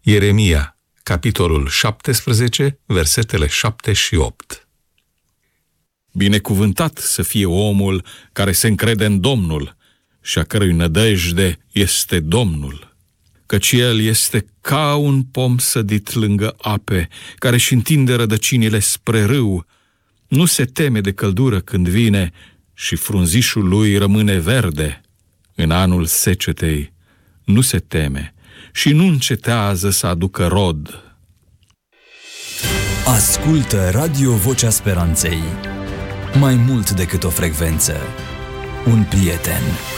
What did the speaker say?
Ieremia, capitolul 17, versetele 7 și 8. Binecuvântat să fie omul care se încrede în Domnul și a cărui nădejde este Domnul, căci el este ca un pom sădit lângă ape, care își întinde rădăcinile spre râu, nu se teme de căldură când vine și frunzișul lui rămâne verde. În anul secetei nu se teme și nu încetează să aducă rod. Ascultă Radio Vocea Speranței. Mai mult decât o frecvență, un prieten.